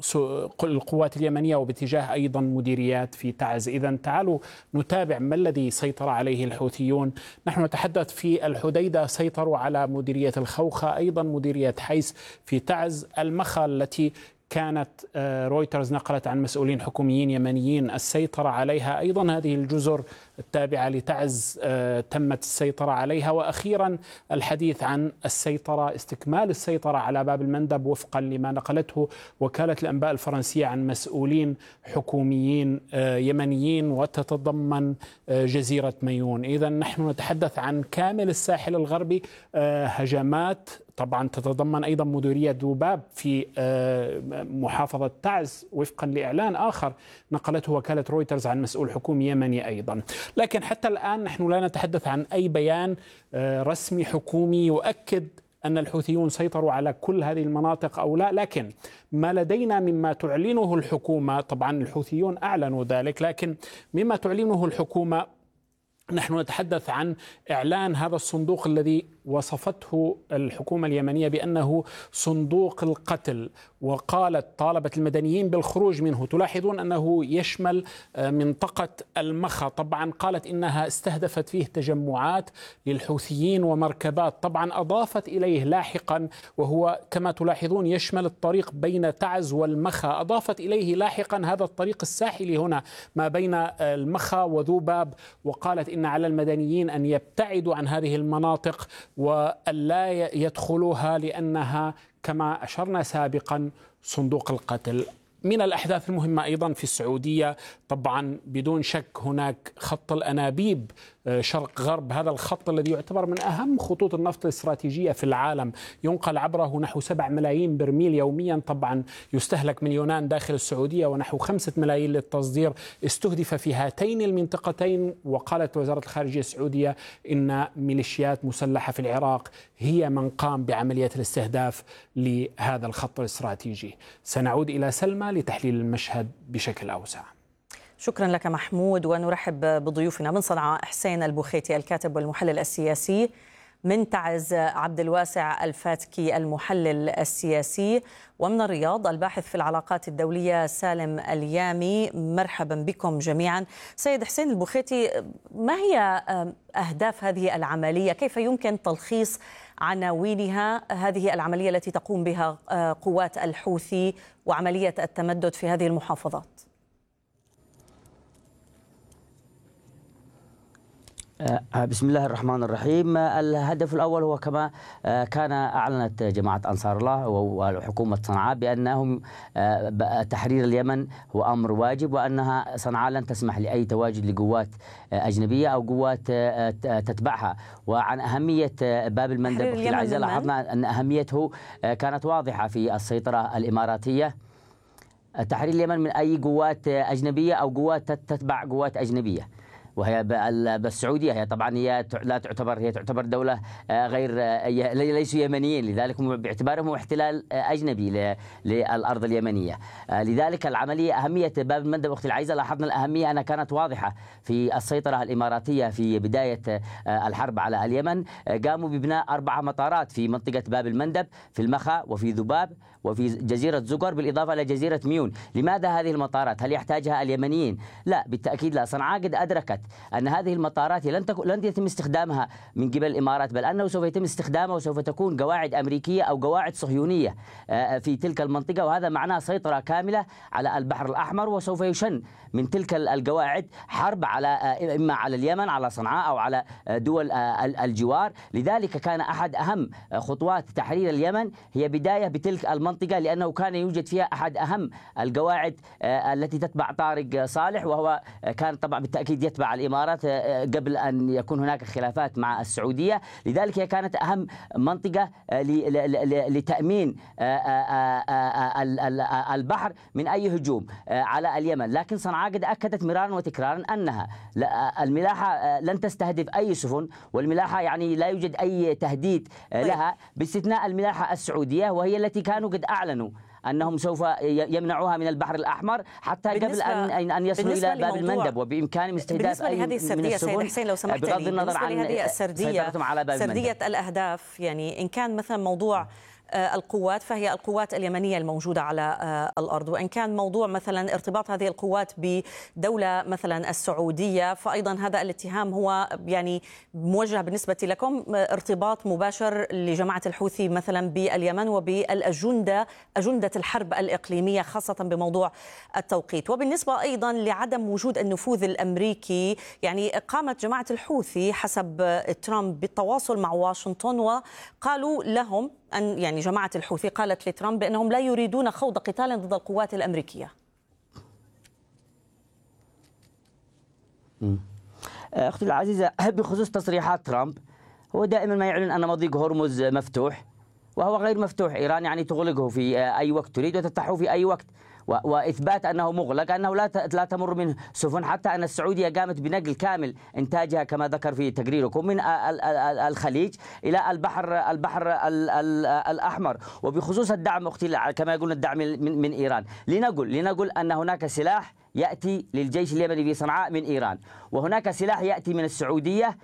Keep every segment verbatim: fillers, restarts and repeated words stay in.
القوات اليمنية وباتجاه أيضا مديريات في تعز. إذن تعالوا نتابع ما الذي سيطر عليه الحوثيون. نحن نتحدث في الحديدة سيطروا على مديرية الخوخة، أيضا مديرية حيس في تعز، المخا التي كانت رويترز نقلت عن مسؤولين حكوميين يمنيين السيطرة عليها، أيضا هذه الجزر التابعة لتعز تمت السيطرة عليها. وأخيرا الحديث عن السيطرة، استكمال السيطرة على باب المندب وفقا لما نقلته وكالة الأنباء الفرنسية عن مسؤولين حكوميين يمنيين، وتتضمن جزيرة ميون. إذن نحن نتحدث عن كامل الساحل الغربي، هجمات طبعا تتضمن أيضا مديرية ذوباب في محافظة تعز وفقا لإعلان آخر نقلته وكالة رويترز عن مسؤول حكومي يمني أيضا. لكن حتى الآن نحن لا نتحدث عن أي بيان رسمي حكومي يؤكد أن الحوثيون سيطروا على كل هذه المناطق أو لا، لكن ما لدينا مما تعلنه الحكومة، طبعا الحوثيون أعلنوا ذلك، لكن مما تعلنه الحكومة نحن نتحدث عن إعلان هذا الصندوق الذي وصفته الحكومة اليمنية بأنه صندوق القتل، وقالت طالبت المدنيين بالخروج منه. تلاحظون أنه يشمل منطقة المخا، طبعا قالت إنها استهدفت فيه تجمعات للحوثيين ومركبات، طبعا أضافت إليه لاحقا، وهو كما تلاحظون يشمل الطريق بين تعز والمخا، أضافت إليه لاحقا هذا الطريق الساحلي هنا ما بين المخا وذوباب، وقالت إن على المدنيين أن يبتعدوا عن هذه المناطق وألا يدخلوها لأنها كما أشرنا سابقا صندوق القتل. من الأحداث المهمة أيضا في السعودية، طبعا بدون شك هناك خط الأنابيب شرق غرب، هذا الخط الذي يعتبر من أهم خطوط النفط الاستراتيجية في العالم، ينقل عبره نحو سبع ملايين برميل يوميا، طبعا يستهلك مليونان داخل السعودية ونحو خمسة ملايين للتصدير. استهدف في هاتين المنطقتين، وقالت وزارة الخارجية السعودية إن ميليشيات مسلحة في العراق هي من قام بعملية الاستهداف لهذا الخط الاستراتيجي. سنعود إلى سلمى لتحليل المشهد بشكل أوسع. شكرا لك محمود، ونرحب بضيوفنا من صنعاء حسين البوخيتي الكاتب والمحلل السياسي، من تعز عبد الواسع الفاتكي المحلل السياسي، ومن الرياض الباحث في العلاقات الدولية سالم اليامي. مرحبا بكم جميعا. سيد حسين البوخيتي، ما هي أهداف هذه العملية؟ كيف يمكن تلخيص عناوينها، هذه العملية التي تقوم بها قوات الحوثي وعملية التمدد في هذه المحافظات؟ بسم الله الرحمن الرحيم. الهدف الأول هو كما كان أعلنت جماعة أنصار الله وحكومة صنعاء بأنهم تحرير اليمن هو أمر واجب، وأنها صنعاء لن تسمح لأي تواجد لقوات أجنبية أو قوات تتبعها. وعن أهمية باب المندب أختي العزيزة، لاحظنا أن أهميته كانت واضحة في السيطرة الإماراتية. تحرير اليمن من أي قوات أجنبية أو قوات تتبع قوات أجنبية، وهي بالسعودية هي طبعا هي لا تعتبر هي تعتبر دولة غير ليسوا يمنيين، لذلك باعتبارهم احتلال أجنبي للأرض اليمنية. لذلك العملية أهمية باب المندب أختي العزيزة، لاحظنا الأهمية أنها كانت واضحة في السيطرة الإماراتية في بداية الحرب على اليمن. قاموا ببناء أربع مطارات في منطقة باب المندب، في المخا وفي ذباب وفي جزيرة زقر، بالإضافة إلى جزيرة ميون. لماذا هذه المطارات؟ هل يحتاجها اليمنيين؟ لا، بالتأكيد لا. صنعاء قد أدركت أن هذه المطارات لن تكون لن يتم استخدامها من قبل الإمارات، بل أنه سوف يتم استخدامها وسوف تكون قواعد أمريكية أو قواعد صهيونية في تلك المنطقة، وهذا معناه سيطرة كاملة على البحر الأحمر، وسوف يشن من تلك القواعد حرب على إما على اليمن، على صنعاء، أو على دول الجوار. لذلك كان أحد أهم خطوات تحرير اليمن هي بداية بتلك المنطقة، لأنه كان يوجد فيها أحد أهم القواعد التي تتبع طارق صالح، وهو كان طبعا بالتأكيد يتبع الإمارات قبل أن يكون هناك خلافات مع السعودية. لذلك هي كانت أهم منطقة لتأمين البحر من أي هجوم على اليمن. لكن صنعاء قد أكدت مرارا وتكرارا أنها الملاحة لن تستهدف أي سفن، والملاحة يعني لا يوجد أي تهديد لها باستثناء الملاحة السعودية، وهي التي كانوا قد أعلنوا أنهم سوف يمنعوها من البحر الأحمر حتى قبل أن أن يصلوا إلى باب المندب، وبإمكانهم استهداف أي من السردية. سيد حسين لو سمحت لي، بغض النظر عن هذه السردية، سيطرتهم على باب سردية المندب. الأهداف، يعني إن كان مثلا موضوع القوات فهي القوات اليمنية الموجودة على الأرض، وإن كان موضوع مثلا ارتباط هذه القوات بدولة مثلا السعودية فأيضا هذا الاتهام هو يعني موجه بالنسبة لكم ارتباط مباشر لجماعة الحوثي مثلا باليمن وبالأجندة أجندة الحرب الإقليمية خاصة بموضوع التوقيت. وبالنسبة أيضا لعدم وجود النفوذ الأمريكي، يعني قامت جماعة الحوثي حسب ترامب بالتواصل مع واشنطن وقالوا لهم أن يعني جماعة الحوثي قالت لترامب بأنهم لا يريدون خوض قتال ضد القوات الأمريكية. أختي العزيزة، بخصوص تصريحات ترامب، هو دائما ما يعلن أن مضيق هرمز مفتوح وهو غير مفتوح. إيران يعني تغلقه في أي وقت تريد وتفتحه في أي وقت، وإثبات أنه مغلق أنه لا لا تمر منه سفن، حتى أن السعودية قامت بنقل كامل إنتاجها كما ذكر في تقريركم من الخليج إلى البحر البحر الأحمر. وبخصوص الدعم أختي كما يقولون الدعم من من إيران، لنقول لنقول أن هناك سلاح يأتي للجيش اليمني في صنعاء من إيران، وهناك سلاح يأتي من السعودية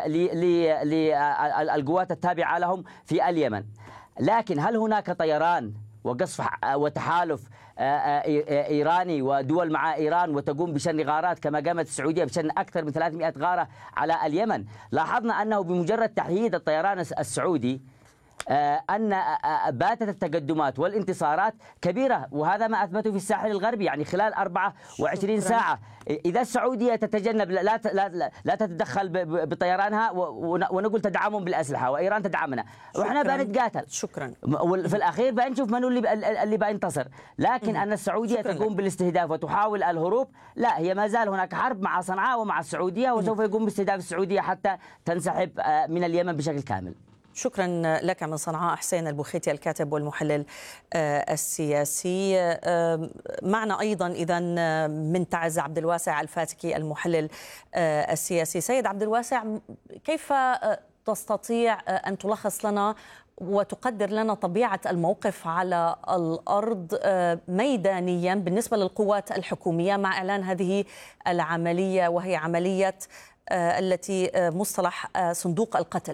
للقوات التابعة لهم في اليمن. لكن هل هناك طيران وقصف وتحالف إيراني ودول مع إيران وتقوم بشن غارات كما قامت السعودية بشن أكثر من ثلاثمئة غارة على اليمن؟ لاحظنا أنه بمجرد تحييد الطيران السعودي أن باتت التقدمات والانتصارات كبيرة، وهذا ما أثبته في الساحل الغربي يعني خلال أربعة وعشرين ساعة. إذا السعودية تتجنب لا لا لا تتدخل بطيرانها ونقول تدعمهم بالأسلحة وإيران تدعمنا وإحنا بنتقاتل. شكرا. وفي الأخير بنشوف من اللي اللي بينتصر. لكن أن السعودية تقوم بالاستهداف وتحاول الهروب، لا، هي ما زال هناك حرب مع صنعاء ومع السعودية، وسوف يقوم باستهداف السعودية حتى تنسحب من اليمن بشكل كامل. شكرا لك من صنعاء حسين البوخيتي الكاتب والمحلل السياسي. معنا أيضا إذا من تعز عبد الواسع الفاتكي المحلل السياسي. سيد عبد الواسع، كيف تستطيع أن تلخص لنا وتقدر لنا طبيعة الموقف على الأرض ميدانيا بالنسبة للقوات الحكومية مع إعلان هذه العملية، وهي عملية التي مصطلح صندوق القتل؟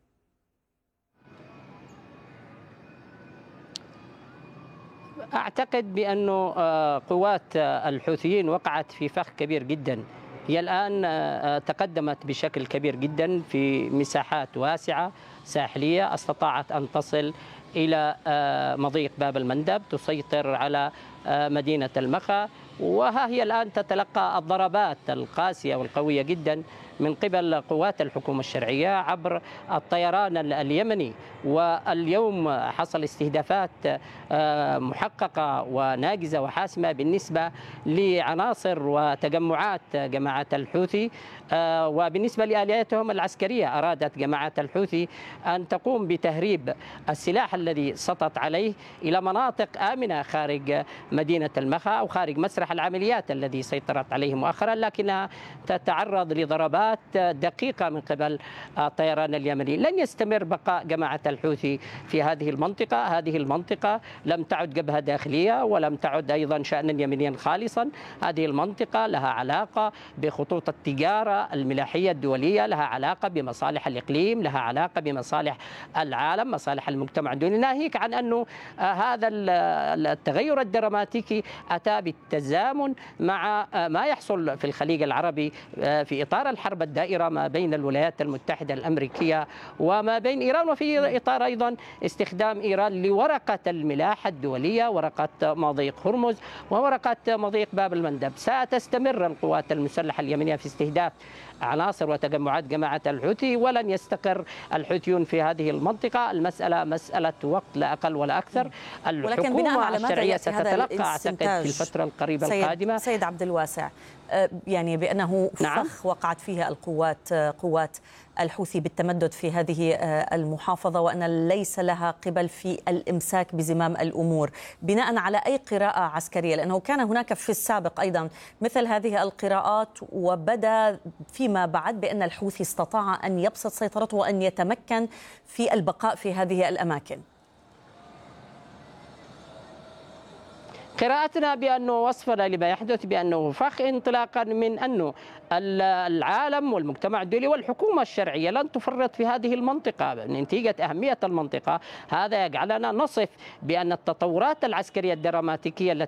أعتقد بأن قوات الحوثيين وقعت في فخ كبير جدا. هي الآن تقدمت بشكل كبير جدا في مساحات واسعة ساحلية، استطاعت أن تصل إلى مضيق باب المندب، تسيطر على مدينة المخا، وها هي الآن تتلقى الضربات القاسية والقوية جدا من قبل قوات الحكومة الشرعية عبر الطيران اليمني. واليوم حصل استهدافات محققة وناجزة وحاسمة بالنسبة لعناصر وتجمعات جماعة الحوثي، وبالنسبة لآلياتهم العسكرية أرادت جماعة الحوثي أن تقوم بتهريب السلاح الذي سطت عليه إلى مناطق آمنة خارج مدينة المخا أو خارج مسرح العمليات الذي سيطرت عليه مؤخرا، لكنها تتعرض لضربات دقيقة من قبل الطيران اليمني. لن يستمر بقاء جماعة الحوثي في هذه المنطقة. هذه المنطقة لم تعد جبهة داخلية ولم تعد أيضا شأنا يمنيا خالصا. هذه المنطقة لها علاقة بخطوط التجارة الملاحية الدولية، لها علاقة بمصالح الإقليم، لها علاقة بمصالح العالم، مصالح المجتمع الدولي، ناهيك عن أنه هذا التغير الدراماتيكي أتى بالتزامن مع ما يحصل في الخليج العربي في إطار الحرب الدائرة ما بين الولايات المتحدة الأمريكية وما بين إيران، وفي إطار أيضا استخدام إيران لورقة الملاحة الدولية، ورقة مضيق هرمز وورقة مضيق باب المندب. ستستمر القوات المسلحة اليمنية في استهداف عناصر وتجمعات جماعة الحوثي، ولن يستقر الحوثيون في هذه المنطقة. المسألة مسألة وقت لا أقل ولا أكثر. الحكومة الشرعية ستتلقى أعتقد في الفترة القريبة سيد القادمة. سيد عبد الواسع، يعني بأنه نعم. فخ وقعت فيها القوات قوات الحوثي بالتمدد في هذه المحافظة، وأن ليس لها قبل في الإمساك بزمام الأمور، بناء على أي قراءة عسكرية؟ لأنه كان هناك في السابق أيضا مثل هذه القراءات، وبدأ فيما بعد بأن الحوثي استطاع أن يبسط سيطرته وأن يتمكن في البقاء في هذه الأماكن. قراءتنا بأنه وصفنا لما يحدث بأنه فخ انطلاقا من أنه العالم والمجتمع الدولي والحكومة الشرعية لن تفرط في هذه المنطقة نتيجة أهمية المنطقة. هذا يجعلنا نصف بأن التطورات العسكرية الدراماتيكية التي